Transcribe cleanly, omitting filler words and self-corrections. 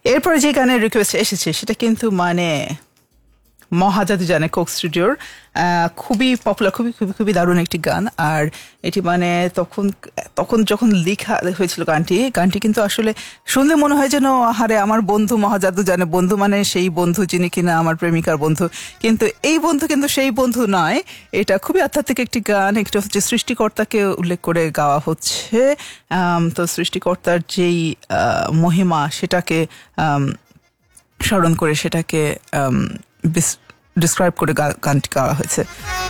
এরপরে যে গানের রিকোয়েস্ট এসেছে সেটা কিন্তু মানে মহাজাদু জানে কোক স্টুডিওর খুবই পপুলার, খুবই খুবই খুবই দারুণ একটি গান। আর এটি মানে তখন যখন লেখা হয়েছিল গানটি কিন্তু আসলে শুনলে মনে হয় যেন আহারে আমার বন্ধু মহাজাদু জানে, বন্ধু মানে সেই বন্ধু যিনি কিনা আমার প্রেমিকার বন্ধু, কিন্তু এই বন্ধু কিন্তু সেই বন্ধু নয়। এটা খুবই আধ্যাত্মিক একটি গান, একটা হচ্ছে সৃষ্টিকর্তাকে উল্লেখ করে গাওয়া হচ্ছে। তো সৃষ্টিকর্তার যেই মহিমা সেটাকে স্মরণ করে সেটাকে ডিসক্রাইব করে গানটি গাওয়া হয়েছে।